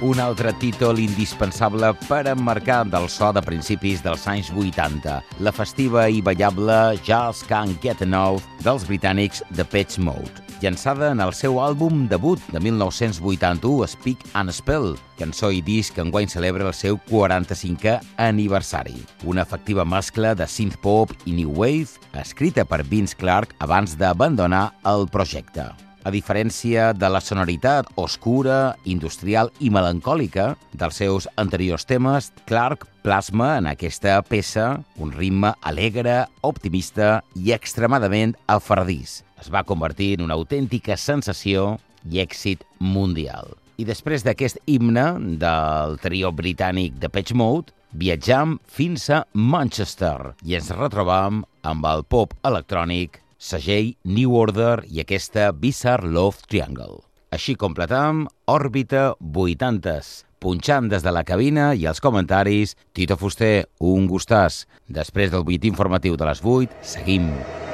Un altre títol indispensable per emmarcar del so de principis dels anys 80, la festiva i ballable Just Can't Get Enough dels britànics Depeche Mode, llançada en el seu àlbum debut de 1981, Speak and Spell, cançó i disc que enguany celebra el seu 45è aniversari. Una efectiva mescla de synth-pop i new wave, escrita per Vince Clarke abans d'abandonar el projecte. A diferència de la sonoritat oscura, industrial i melancòlica dels seus anteriors temes, Clarke plasma en aquesta peça un ritme alegre, optimista i extremadament afardís. Es va convertir en una autèntica sensació i èxit mundial. I després d'aquest himne del trio britànic Depeche Mode, viatjam fins a Manchester i ens retrobam amb el pop electrònic, segell New Order i aquesta Bizarre Love Triangle. Així completam Òrbita 80s, punxant des de la cabina i els comentaris Tito Fuster, un gustàs. Després del butlletí informatiu de les 8, seguim.